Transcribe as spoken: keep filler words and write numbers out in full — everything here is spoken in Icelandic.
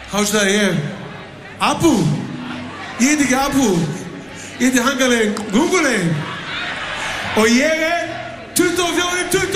Þá sagði ég, Abu, ég heiti ekki Abu, ég heiti Hangalegin Gungulegin og ég er